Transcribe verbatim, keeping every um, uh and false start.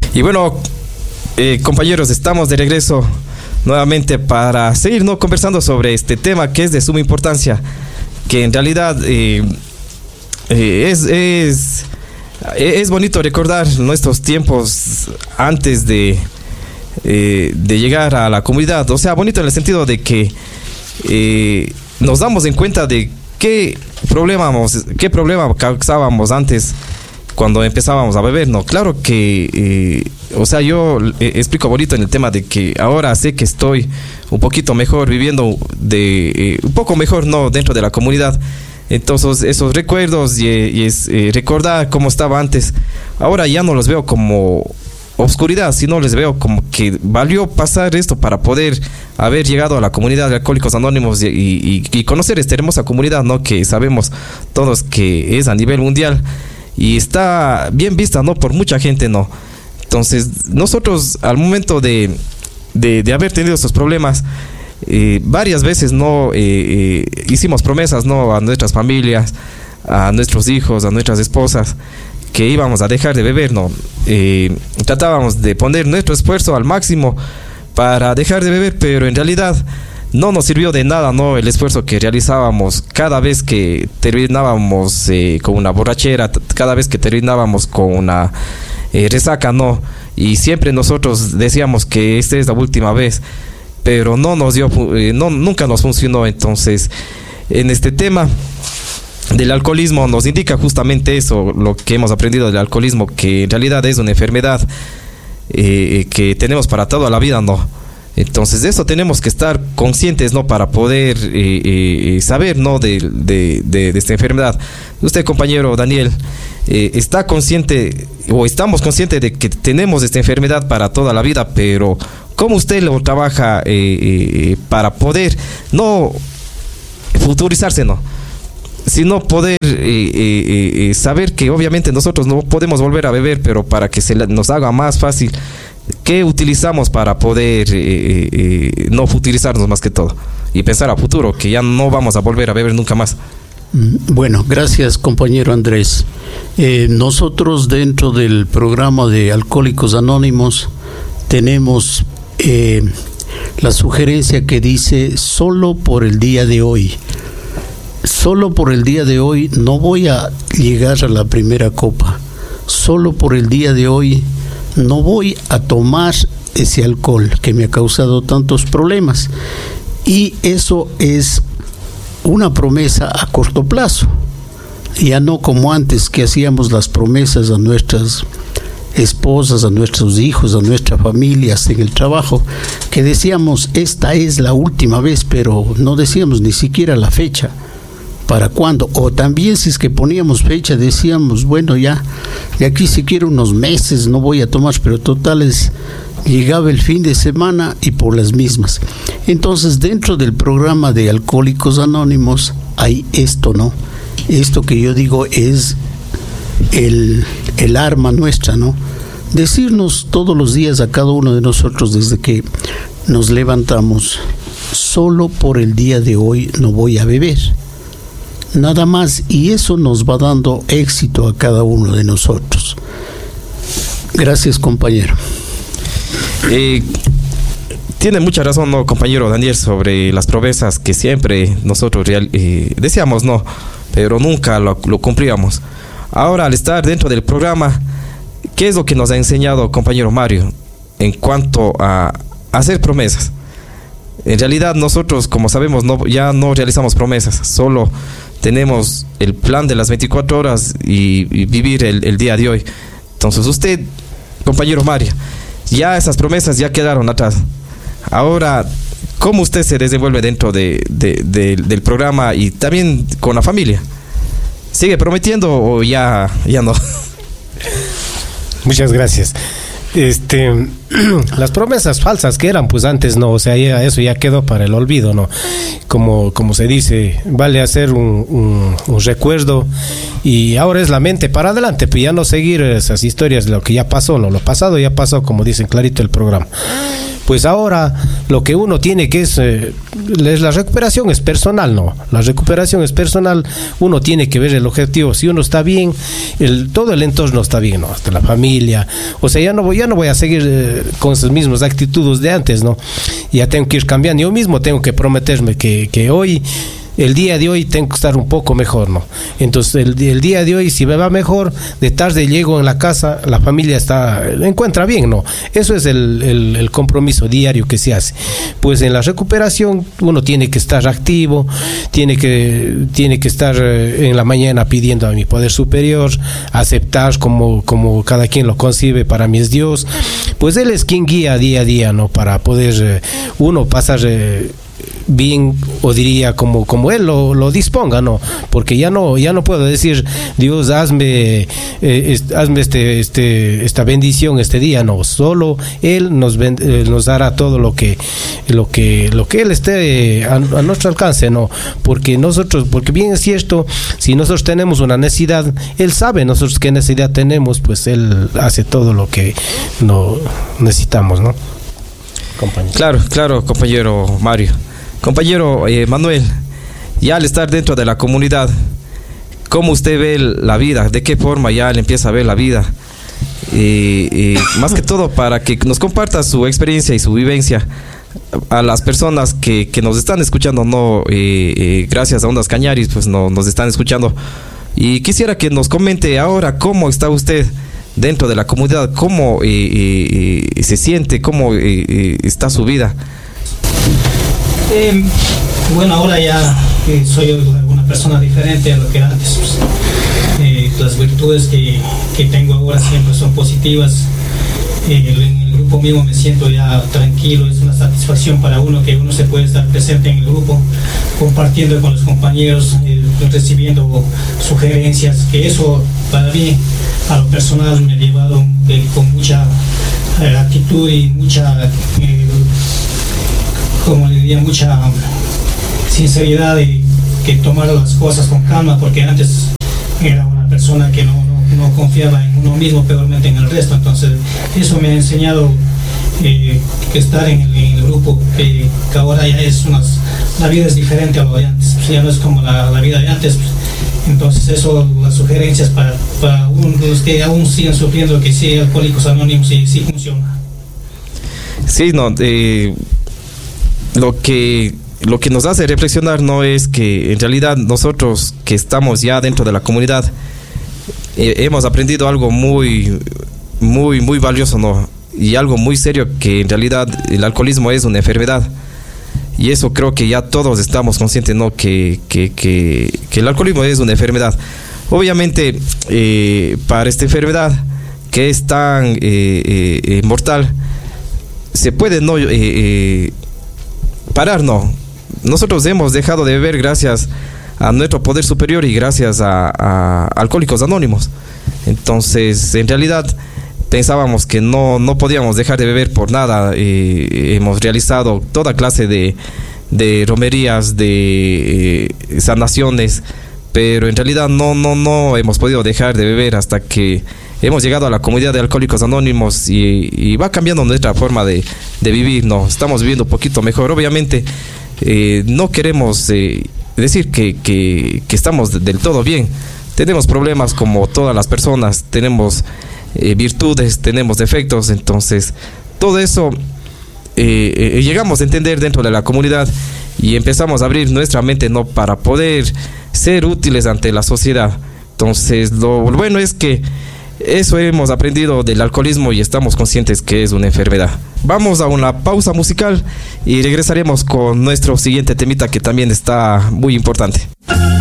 Y bueno, eh, compañeros, estamos de regreso nuevamente para seguir, ¿no?, conversando sobre este tema que es de suma importancia, que en realidad eh, eh, es, es, es bonito recordar nuestros tiempos antes de, eh, de llegar a la comunidad. O sea, bonito en el sentido de que eh, nos damos en cuenta de qué problema, qué problema causábamos antes cuando empezábamos a beber, ¿no? Claro que, eh, o sea, yo eh, explico bonito en el tema de que ahora sé que estoy un poquito mejor viviendo de, eh, un poco mejor, ¿no?, dentro de la comunidad. Entonces, esos recuerdos y, y es, eh, recordar cómo estaba antes, ahora ya no los veo como oscuridad, sino les veo como que valió pasar esto para poder haber llegado a la comunidad de Alcohólicos Anónimos y, y, y conocer esta hermosa comunidad, ¿no?, que sabemos todos que es a nivel mundial. Y está bien vista, ¿no?, por mucha gente, ¿no? Entonces, nosotros al momento de, de, de haber tenido estos problemas, eh, varias veces, ¿no?, eh, eh, hicimos promesas, ¿no?, a nuestras familias, a nuestros hijos, a nuestras esposas, que íbamos a dejar de beber, ¿no? Eh, tratábamos de poner nuestro esfuerzo al máximo para dejar de beber, pero en realidad no nos sirvió de nada, ¿no?, el esfuerzo que realizábamos cada vez que terminábamos eh, con una borrachera, cada vez que terminábamos con una eh, resaca, ¿no? Y siempre nosotros decíamos que esta es la última vez, pero no nos dio, eh, no, nunca nos funcionó. Entonces, en este tema del alcoholismo nos indica justamente eso, lo que hemos aprendido del alcoholismo, que en realidad es una enfermedad eh, que tenemos para toda la vida, ¿no? Entonces de eso tenemos que estar conscientes, ¿no?, para poder eh, eh, saber, ¿no?, de, de, de, de esta enfermedad. Usted, compañero Daniel, eh, está consciente o estamos conscientes de que tenemos esta enfermedad para toda la vida, pero ¿cómo usted lo trabaja eh, eh, para poder no futurizarse, no, sino poder eh, eh, eh, saber que obviamente nosotros no podemos volver a beber, pero para que se nos haga más fácil, ¿qué utilizamos para poder eh, eh, no futurizarnos más que todo y pensar a futuro, que ya no vamos a volver a beber nunca más? Bueno, gracias, compañero Andrés. Eh, nosotros dentro del programa de Alcohólicos Anónimos tenemos eh, la sugerencia que dice: solo por el día de hoy. Solo por el día de hoy no voy a llegar a la primera copa. Solo por el día de hoy no voy a tomar ese alcohol que me ha causado tantos problemas. Y eso es una promesa a corto plazo. Ya no como antes, que hacíamos las promesas a nuestras esposas, a nuestros hijos, a nuestras familias en el trabajo, que decíamos esta es la última vez, pero no decíamos ni siquiera la fecha. ¿Para cuándo? O también si es que poníamos fecha, decíamos, bueno, ya de aquí si quiero unos meses no voy a tomar, pero totales llegaba el fin de semana y por las mismas. Entonces, dentro del programa de Alcohólicos Anónimos hay esto, ¿no? Esto que yo digo es el, el arma nuestra, ¿no? Decirnos todos los días a cada uno de nosotros desde que nos levantamos: solo por el día de hoy no voy a beber. Nada más, y eso nos va dando éxito a cada uno de nosotros. Gracias, compañero. Eh, tiene mucha razón, ¿no, compañero Daniel, sobre las promesas que siempre nosotros real, eh, decíamos, no, pero nunca lo, lo cumplíamos. Ahora, al estar dentro del programa, ¿qué es lo que nos ha enseñado, compañero Mario, en cuanto a hacer promesas? En realidad nosotros, como sabemos, no, ya no realizamos promesas, solo tenemos el plan de las veinticuatro horas y, y vivir el, el día de hoy. Entonces usted, compañero Mario, ya esas promesas ya quedaron atrás. Ahora, ¿cómo usted se desenvuelve dentro de, de, de, del programa y también con la familia? ¿Sigue prometiendo o ya, ya no? Muchas gracias. Este... las promesas falsas que eran, pues antes no, o sea, ya, eso ya quedó para el olvido, ¿no? Como, como se dice, vale hacer un, un, un recuerdo, y ahora es la mente para adelante, pues ya no seguir esas historias de lo que ya pasó, ¿no? Lo pasado ya pasó, como dicen clarito el programa. Pues ahora lo que uno tiene que es, eh, es la recuperación es personal, ¿no? La recuperación es personal, uno tiene que ver el objetivo. Si uno está bien, el, todo el entorno está bien, ¿no? Hasta la familia. O sea, ya no voy, ya no voy a seguir eh, con esas mismas actitudes de antes, ¿no? Ya tengo que ir cambiando. Yo mismo tengo que prometerme que, que hoy, el día de hoy tengo que estar un poco mejor, ¿no? Entonces el, el día de hoy, si me va mejor, de tarde llego en la casa, la familia está, encuentra bien, ¿no? Eso es el, el, el compromiso diario que se hace. Pues en la recuperación uno tiene que estar activo, tiene que, tiene que estar en la mañana pidiendo a mi poder superior, aceptar como, como cada quien lo concibe, para mí es Dios. Pues Él es quien guía día a día, ¿no? Para poder uno pasar bien, o diría como como él lo, lo disponga, no, porque ya no ya no puedo decir Dios hazme eh, est, hazme este este esta bendición este día, no, solo él nos ben, eh, nos dará todo lo que lo que lo que él esté a, a nuestro alcance, no, porque nosotros, porque bien es cierto, si nosotros tenemos una necesidad, él sabe nosotros qué necesidad tenemos, pues él hace todo lo que no necesitamos, ¿no? Compañero. Claro, claro, compañero Mario. Compañero eh, Manuel, ya al estar dentro de la comunidad, ¿cómo usted ve la vida? ¿De qué forma ya él empieza a ver la vida? Y, y más que todo para que nos comparta su experiencia y su vivencia a las personas que, que nos están escuchando, no eh, eh, gracias a Ondas Cañaris, pues no, nos están escuchando. Y quisiera que nos comente ahora cómo está usted dentro de la comunidad, cómo eh, eh, eh, se siente, cómo eh, eh, está su vida. Eh, bueno, ahora ya eh, soy una persona diferente a lo que era antes. Pues, eh, las virtudes que, que tengo ahora siempre son positivas. Eh, en el grupo mismo me siento ya tranquilo, es una satisfacción para uno que uno se puede estar presente en el grupo, compartiendo con los compañeros, eh, recibiendo sugerencias, que eso para mí, a lo personal, me ha llevado eh, con mucha eh, actitud y mucha... Eh, como le diría, mucha sinceridad y que tomar las cosas con calma, porque antes era una persona que no, no, no confiaba en uno mismo, peormente en el resto. Entonces eso me ha enseñado eh, que estar en el, en el grupo, que, que ahora ya es unas, la vida es diferente a lo de antes, pues ya no es como la, la vida de antes. Pues, entonces eso, las sugerencias para, para un, los que aún siguen sufriendo, que sí, Alcohólicos Anónimos, sí, sí funciona. Sí, no, eh... Lo que, lo que nos hace reflexionar no es que en realidad nosotros que estamos ya dentro de la comunidad eh, hemos aprendido algo muy, muy, muy valioso, ¿no? Y algo muy serio, que en realidad el alcoholismo es una enfermedad. Y eso creo que ya todos estamos conscientes, ¿no? Que, que, que, que el alcoholismo es una enfermedad. Obviamente, eh, para esta enfermedad que es tan eh, eh, eh, mortal, se puede no... Eh, eh, parar, no. Nosotros hemos dejado de beber gracias a nuestro poder superior y gracias a, a Alcohólicos Anónimos. Entonces, en realidad, pensábamos que no, no podíamos dejar de beber por nada. Eh, hemos realizado toda clase de, de romerías, de eh, sanaciones, pero en realidad no, no, no hemos podido dejar de beber hasta que hemos llegado a la comunidad de Alcohólicos Anónimos y, y va cambiando nuestra forma de, de vivir, ¿no? Estamos viviendo un poquito mejor. Obviamente, eh, no queremos eh, decir que, que, que estamos del todo bien. Tenemos problemas como todas las personas, tenemos eh, virtudes, tenemos defectos, entonces todo eso eh, eh, llegamos a entender dentro de la comunidad y empezamos a abrir nuestra mente, ¿no? Para poder ser útiles ante la sociedad. Entonces, lo bueno es que eso hemos aprendido del alcoholismo y estamos conscientes que es una enfermedad. Vamos a una pausa musical y regresaremos con nuestro siguiente temita, que también está muy importante.